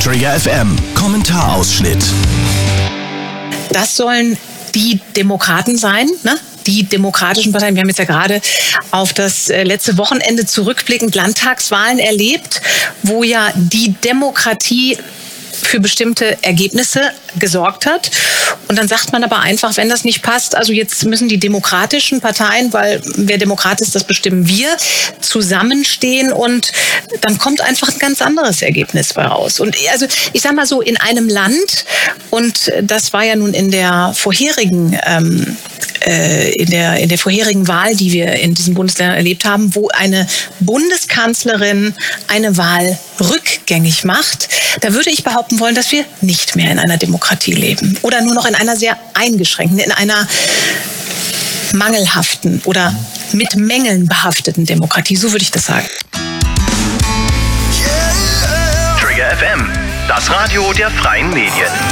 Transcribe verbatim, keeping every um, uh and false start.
Trigger F M, Kommentarausschnitt. Das sollen die Demokraten sein, ne? Die demokratischen Parteien. Wir haben jetzt ja gerade auf das letzte Wochenende zurückblickend Landtagswahlen erlebt, wo ja die Demokratie für bestimmte Ergebnisse gesorgt hat. Und dann sagt man aber einfach, wenn das nicht passt, also jetzt müssen die demokratischen Parteien, weil wer Demokrat ist, das bestimmen wir, zusammenstehen und dann kommt einfach ein ganz anderes Ergebnis bei raus. Und also ich sag mal so, in einem Land, und das war ja nun in der vorherigen ähm, in der, in der vorherigen Wahl, die wir in diesen Bundesländern erlebt haben, wo eine Bundeskanzlerin eine Wahl rückgängig macht, da würde ich behaupten wollen, dass wir nicht mehr in einer Demokratie leben oder nur noch in einer sehr eingeschränkten, in einer mangelhaften oder mit Mängeln behafteten Demokratie. So würde ich das sagen. Trigger F M, das Radio der freien Medien.